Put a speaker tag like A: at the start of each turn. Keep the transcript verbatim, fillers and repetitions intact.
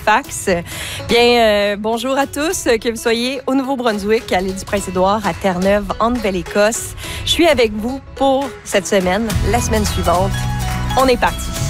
A: Halifax. Bien, euh, bonjour à tous, que vous soyez au Nouveau-Brunswick, à l'île du Prince-Édouard, à Terre-Neuve, en Nouvelle-Écosse. Je suis avec vous pour cette semaine, la semaine suivante. On est parti.